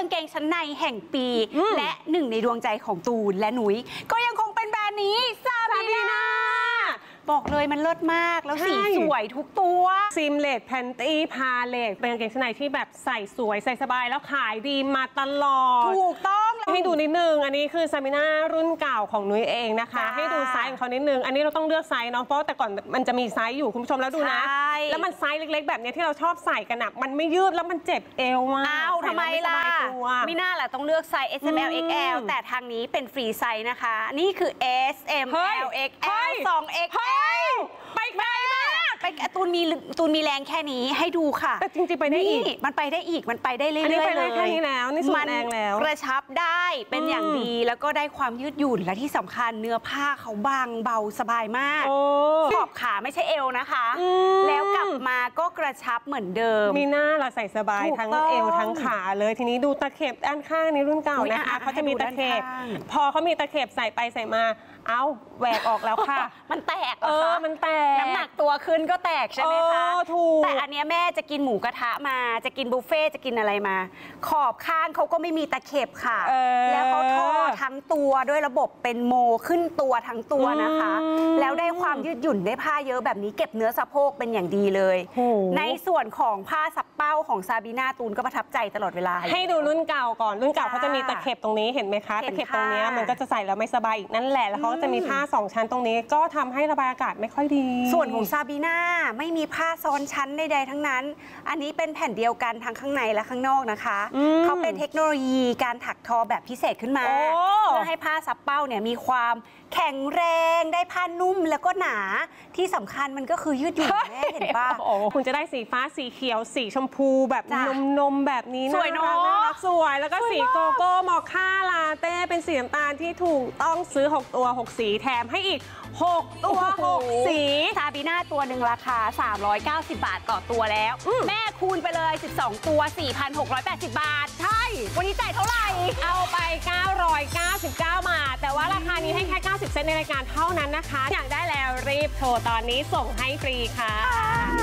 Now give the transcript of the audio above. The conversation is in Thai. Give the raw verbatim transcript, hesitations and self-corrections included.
างเกงชั้นในแห่งปีและหนึ่งในดวงใจของตูนและหนุยก็ยังคงเป็นแบรนด์นี้ซาบีนาบอกเลยมันเลิศมากแล้วสีสวยทุกตัวซิมเลตแพนตี้พาเลตเป็นกางเกงชั้นในที่แบบใส่สวยใส่สบายแล้วขายดีมาตลอดถูกต้องให้ดูนิดนึงอันนี้คือซาบีนารุ่นเก่าของนุ้ยเองนะคะให้ดูไซส์ของเขานิดนึงอันนี้เราต้องเลือกไซส์เนาะเพราะแต่ก่อนมันจะมีไซส์อยู่คุณผู้ชมแล้วดูนะแล้วมันไซส์เล็กๆแบบนี้ที่เราชอบใส่กันอะมันไม่ยืดแล้วมันเจ็บเอวมากอ้าวทำไมล่ะไม่น่าแหละต้องเลือกไซส์ เอส เอ็ม แอล เอ็กซ์ แอล แต่ทางนี้เป็นฟรีไซส์นะคะนี่คือ เอส เอ็ม แอล เอ็กซ์ แอล สอง เอ็กซ์ แอลไปไกลมากไปตูนมีตูนมีแรงแค่นี้ให้ดูค่ะแต่จริงๆไปได้อีกมันไปได้อีกมันไปได้เรื่อยๆเลยอันนี้ไปได้แค่นี้แล้วนี่สุดแรงแล้วกระชับได้เป็นอย่างดีแล้วก็ได้ความยืดหยุ่นและที่สำคัญเนื้อผ้าเขาบางเบาสบายมากขอบขาไม่ใช่เอวนะคะแล้วกลับมาก็กระชับเหมือนเดิมมีหน้าเราใส่สบายทั้งเอวทั้งขาเลยทีนี้ดูตะเข็บด้านข้างนี้รุ่นเก่านะคะเขาจะมีตะเข็บพอเขามีตะเข็บใส่ไปใส่มาเอาแหวกออกแล้วค่ะมันแตกเออมันแตกน้ำหนักตัวขึ้นก็แตกใช่ไหมคะถูกแต่อันนี้แม่จะกินหมูกระทะมาจะกินบุฟเฟ่จะกินอะไรมาขอบข้างเขาก็ไม่มีตะเข็บค่ะแล้วเขาทอทั้งตัวด้วยระบบเป็นโมขึ้นตัวทั้งตัวนะคะแล้วได้ความยืดหยุ่นได้ผ้าเยอะแบบนี้เก็บเนื้อสะโพกเป็นอย่างดีเลยในส่วนของผ้าสับเป้าของซาบีนาตูนก็ประทับใจตลอดเวลาให้ดูรุ่นเก่าก่อนรุ่นเก่าเขาจะมีตะเข็บตรงนี้เห็นไหมคะตะเข็บตรงนี้มันก็จะใส่แล้วไม่สบายอีกนั่นแหละแล้วเขาก็จะมีผ้าสองชั้นตรงนี้ก็ทำให้ระบายอากาศไม่ค่อยดีส่วนของซาบีนาไม่มีผ้าซ้อนชั้นใดๆทั้งนั้นอันนี้เป็นแผ่นเดียวกันทั้งข้างในและข้างนอกนะคะเขาเป็นเทคโนโลยีการถักทอแบบพิเศษขึ้นมาเพื่อให้ผ้าซับเป้าเนี่ยมีความแข็งแรงได้ผ้านุ่มแล้วก็หนาที่สำคัญมันก็คือยืดหยุ่นแม่เห็นป่ะโอ้คุณจะได้สีฟ้าสีเขียวสีชมพูแบบนมนมแบบนี้สวยเนาะสวยแล้วก็สีโกโก้มอคค่าลาเต้เป็นสีน้ำตาลที่ถูกต้องซื้อหกตัวหกสีแถมให้อีกหกตัวหกสีซาบีนาตัวหนึ่งราคาสามร้อยเก้าสิบบาทต่อตัวแล้วแม่คูณไปเลยสิบสองตัว สี่พันหกร้อยแปดสิบ บาทใช่วันนี้จ่ายเท่าไหร่เอาไปเก้าร้อยเก้าสิบเก้าบาทแต่ว่าราคานี้ให้แค่เก้าสิบเซนต์ในรายการเท่านั้นนะคะอยากได้แล้วรีบโทรตอนนี้ส่งให้ฟรีค่ะ